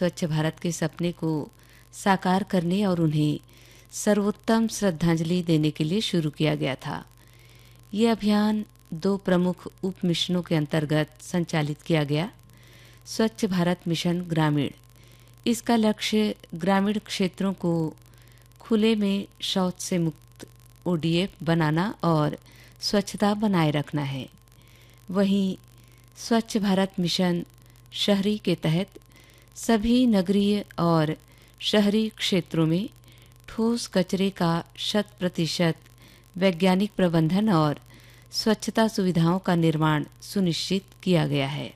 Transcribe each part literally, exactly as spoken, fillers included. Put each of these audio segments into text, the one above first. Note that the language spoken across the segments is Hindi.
स्वच्छ भारत के सपने को साकार करने और उन्हें सर्वोत्तम श्रद्धांजलि देने के लिए शुरू किया गया था। ये अभियान दो प्रमुख उप मिशनों के अंतर्गत संचालित किया गया। स्वच्छ भारत मिशन ग्रामीण, इसका लक्ष्य ग्रामीण क्षेत्रों को खुले में शौच से मुक्त ओडीएफ बनाना और स्वच्छता बनाए रखना है। वहीं स्वच्छ भारत मिशन शहरी के तहत सभी नगरीय और शहरी क्षेत्रों में ठोस कचरे का शत प्रतिशत वैज्ञानिक प्रबंधन और स्वच्छता सुविधाओं का निर्माण सुनिश्चित किया गया है।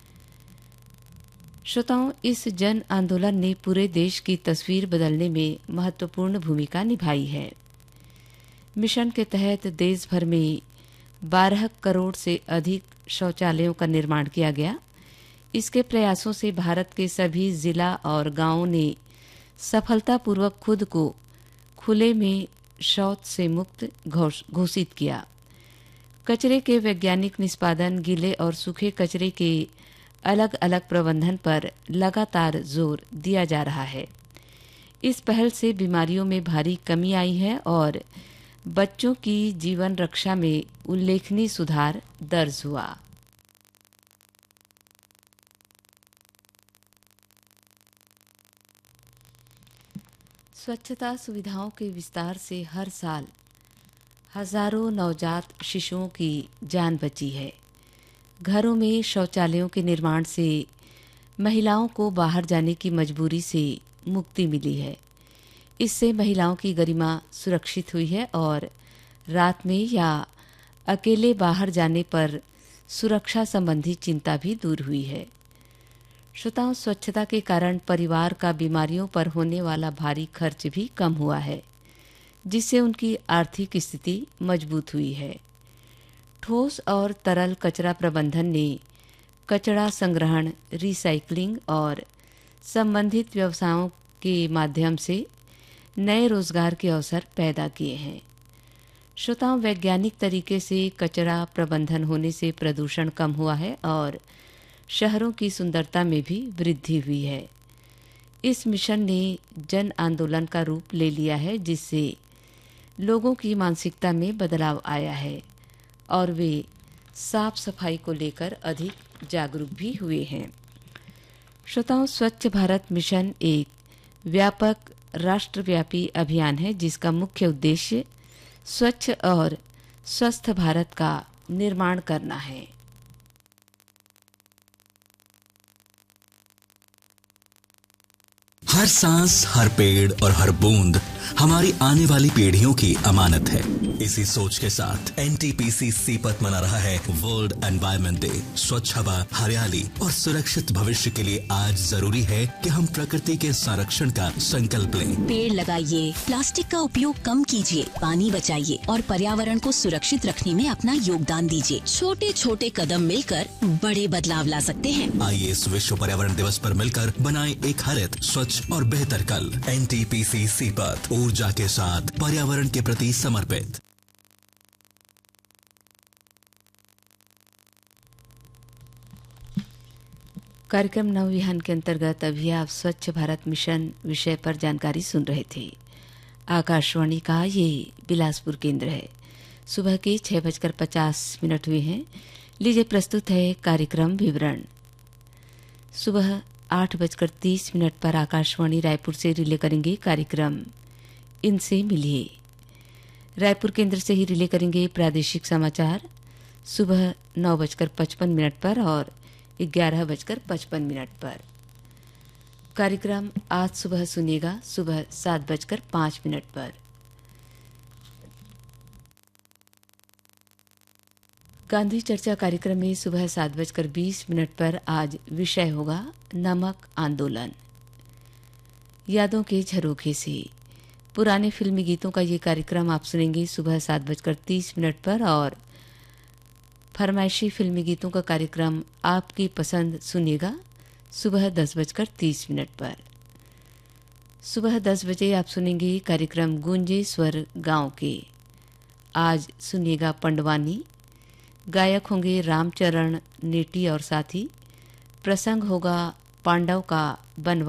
श्रोताओं, इस जन आंदोलन ने पूरे देश की तस्वीर बदलने में महत्वपूर्ण भूमिका निभाई है। मिशन के तहत देश भर में बारह करोड़ से अधिक शौचालयों का निर्माण किया गया। इसके प्रयासों से भारत के सभी जिला और गांवों ने सफलतापूर्वक खुद को खुले में शौच से मुक्त घोषित किया। कचरे के वैज्ञानिक निष्पादन, गीले और सूखे कचरे के अलग अलग प्रबंधन पर लगातार जोर दिया जा रहा है। इस पहल से बीमारियों में भारी कमी आई है और बच्चों की जीवन रक्षा में उल्लेखनीय सुधार दर्ज हुआ। स्वच्छता सुविधाओं के विस्तार से हर साल हजारों नवजात शिशुओं की जान बची है। घरों में शौचालयों के निर्माण से महिलाओं को बाहर जाने की मजबूरी से मुक्ति मिली है। इससे महिलाओं की गरिमा सुरक्षित हुई है और रात में या अकेले बाहर जाने पर सुरक्षा संबंधी चिंता भी दूर हुई है। श्रोताओं, स्वच्छता के कारण परिवार का बीमारियों पर होने वाला भारी खर्च भी कम हुआ है, जिससे उनकी आर्थिक स्थिति मजबूत हुई है। ठोस और तरल कचरा प्रबंधन ने कचरा संग्रहण, रिसाइकलिंग और संबंधित व्यवसायों के माध्यम से नए रोजगार के अवसर पैदा किए हैं। श्रोताओं, वैज्ञानिक तरीके से कचरा प्रबंधन होने से प्रदूषण कम हुआ है और शहरों की सुंदरता में भी वृद्धि हुई है। इस मिशन ने जन आंदोलन का रूप ले लिया है, जिससे लोगों की मानसिकता में बदलाव आया है और वे साफ सफाई को लेकर अधिक जागरूक भी हुए हैं। श्रोताओं, स्वच्छ भारत मिशन एक व्यापक राष्ट्रव्यापी अभियान है, जिसका मुख्य उद्देश्य स्वच्छ और स्वस्थ भारत का निर्माण करना है। हर सांस, हर पेड़ और हर बूंद हमारी आने वाली पीढ़ियों की अमानत है। इसी सोच के साथ एनटीपीसी सीपत मना रहा है वर्ल्ड एनवायरनमेंट डे। स्वच्छ हवा, हरियाली और सुरक्षित भविष्य के लिए आज जरूरी है कि हम प्रकृति के संरक्षण का संकल्प लें। पेड़ लगाइए, प्लास्टिक का उपयोग कम कीजिए, पानी बचाइए और पर्यावरण को सुरक्षित रखने में अपना योगदान दीजिए। छोटे छोटे कदम मिलकर बड़े बदलाव ला सकते हैं। आइए इस विश्व पर्यावरण दिवस पर मिलकर बनाएं एक हरित, स्वच्छ और बेहतर कल। एनटीपीसी सीपत, ऊर्जा के साथ पर्यावरण के प्रति समर्पित। कार्यक्रम नवविहान के अंतर्गत अभी आप स्वच्छ भारत मिशन विषय पर जानकारी सुन रहे थे। आकाशवाणी का ये बिलासपुर केंद्र है। सुबह के छह बजकर पचास मिनट हुए हैं। लीजिए प्रस्तुत है कार्यक्रम विवरण। सुबह आठ बजकर तीस मिनट पर आकाशवाणी रायपुर से रिले करेंगे कार्यक्रम इनसे मिलिए। रायपुर केंद्र से ही रिले करेंगे प्रादेशिक समाचार सुबह नौ बजकर पचपन मिनट पर और ग्यारह बजकर पचपन मिनट पर। कार्यक्रम आज सुबह सुनिएगा सुबह सात बजकर पाँच मिनट पर। गांधी चर्चा कार्यक्रम में सुबह सात बजकर बीस मिनट पर आज विषय होगा नमक आंदोलन। यादों के झरोखे से पुराने फिल्मी गीतों का ये कार्यक्रम आप सुनेंगे सुबह सात बजकर तीस मिनट पर और फरमाइशी फिल्मी गीतों का कार्यक्रम आपकी पसंद सुनिएगा सुबह दस बजकर तीस मिनट पर। सुबह दस बजे आप सुनेंगे कार्यक्रम गूंजे स्वर गांव के। आज सुनिएगा पंडवानी, गायक होंगे रामचरण नेटी और साथी। प्रसंग होगा पांडव का बनवास।